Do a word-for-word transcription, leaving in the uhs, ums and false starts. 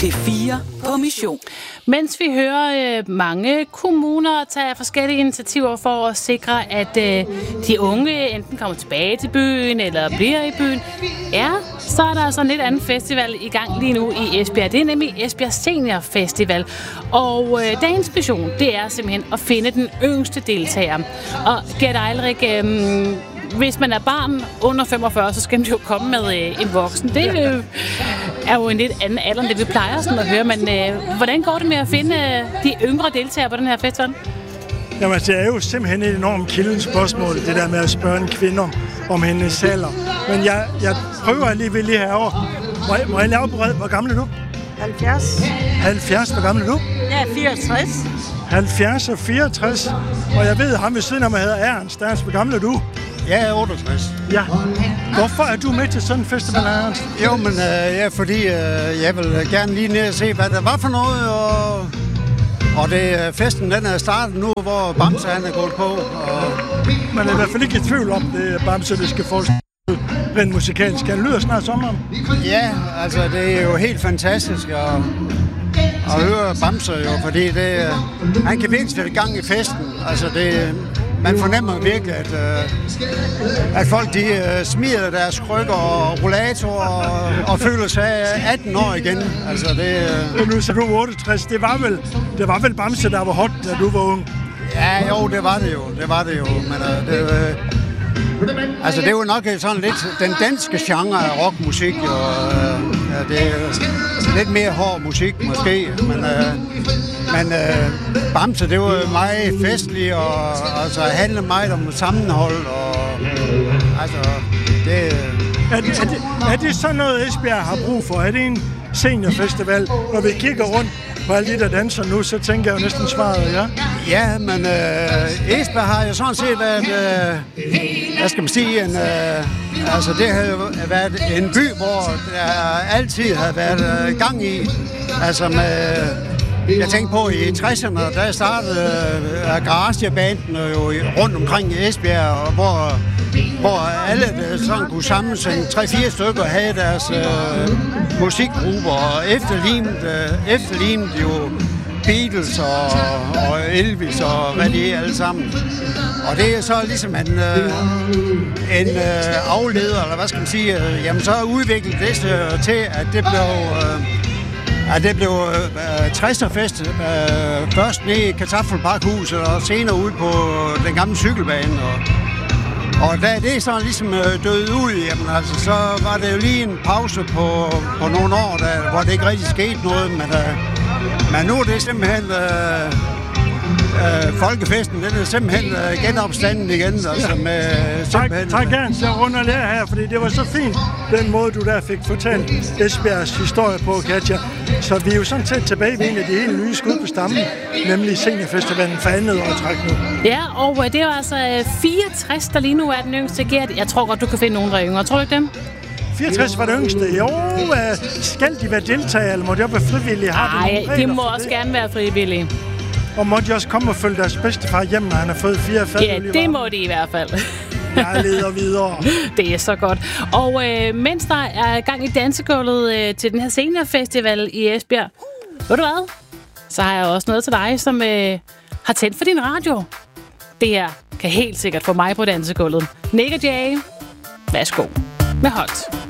P fire på mission. Mens vi hører øh, mange kommuner tage forskellige initiativer for at sikre, at øh, de unge enten kommer tilbage til byen eller bliver i byen, ja, så er der altså en lidt anden festival i gang lige nu i Esbjerg. Det er nemlig Esbjerg Senior Festival. Og øh, dagens mission, det er simpelthen at finde den yngste deltager. Og Gert Eilrik, øh, hvis man er barn under femogfyrre, så skal man jo komme med øh, en voksen. Det øh, er jo en lidt anden alder, end det vi plejer sådan at høre. Men øh, hvordan går det med at finde øh, de yngre deltagere på den her festival? Jamen, det er jo simpelthen et enormt kildent spørgsmål, det der med at spørge en kvinde om, om hendes alder. Men jeg, jeg prøver alligevel lige herovre. Må jeg, må jeg lave på, hvor gammel er du? halvfjerds. halvfjerds, hvor gammel er du? Ja, fireogtres. halvfjerds og fireogtres. Og jeg ved, ham ved siden af mig hedder Ernst. Ernst, hvor gammel er du? Jeg er otteogtres. Ja. Hvorfor er du med til sådan en festival, Ernst? Jo, men øh, ja, fordi øh, jeg vil gerne lige ned og se, hvad der var for noget, og, og det, festen den er startet nu, hvor Bamse han er gået på. Og... Man er i hvert fald ikke i tvivl om, det er Bamse, det skal få rent musikalsk. Han lyder snart sommeren. Ja, altså det er jo helt fantastisk at, at høre Bamse jo, fordi det, han kan virkelig sætte gang i festen. Altså det... Man fornemmer virkelig, at, øh, at folk de øh, smider deres krykker og rollatorer og, og føler sig atten år igen. Altså det. Øh... Nu så du otteogtres. Det var vel, det var vel Bamse, der var hot, da du var ung. Ja, jo, det var det jo. Det var det jo. Men øh, det, øh, altså det er jo nok sådan lidt den danske genre af rockmusik. Og, øh, ja, det er lidt mere hård musik måske, men. Øh, Men øh, Bamse, det var meget festligt, og altså, handlede meget om sammenhold, og øh, altså, det... Er det, er, det, er det sådan noget, Esbjerg har brug for? Er det en seniorfestival? Når vi kigger rundt på alle de, der danser nu, så tænker jeg jo næsten svaret, ja? Ja, men øh, Esbjerg har jo sådan set været, øh, hvad skal man sige, en, øh, altså det har jo været en by, hvor der altid har været øh, gang i, altså med... Jeg tænkte på, i tresserne, der startede uh, garagebanden jo rundt omkring i Esbjerg, hvor, hvor alle sådan kunne sammensende tre-fire stykker og have deres uh, musikgrupper, og efterlignet, uh, efterlignet jo Beatles og, og Elvis og hvad det er alle sammen. Og det er så ligesom en, uh, en uh, afleder, eller hvad skal man sige, uh, jamen så udviklede det uh, til, at det blev... Uh, Ja, det blev øh, tresserfest, øh, først nede i Kartoffelparkhuset og senere ude på den gamle cykelbane. Og, og da det så ligesom øh, døde ud, jamen, altså, så var det jo lige en pause på, på nogle år, der, hvor det ikke rigtig skete noget. Men, øh, men nu er det simpelthen... Øh, Øh, folkefesten, den er simpelthen øh, genopstanden igen. Altså med, tak, tak gerne til at runde og lære her, fordi det var så fint, den måde, du der fik fortalt Esbjergs historie på, Katja. Så vi er jo sådan set tilbage ved en af de helt nye skud på stammen, nemlig Seniorfestivalen for andet år træk nu. Ja, og det er jo altså fireogtres, der lige nu er den yngste. Gert, jeg tror godt, du kan finde nogen, der er yngre. Tror du ikke dem? fireogtres var det yngste. Jo, øh, skal de være deltagere, eller må de også være frivillige? Nej, de må også det? gerne være frivillige. Og må de også komme og følge deres bedstefar hjem, når han har fået fire fald? Ja, det må de i hvert fald. Jeg leder videre. Det er så godt. Og øh, mens der er gang i dansegulvet øh, til den her seniorfestival i Esbjerg, ved du hvad? Så har jeg også noget til dig, som øh, har tændt for din radio. Det her kan helt sikkert få mig på dansegulvet. Nick og Jay, værsgo med Hot.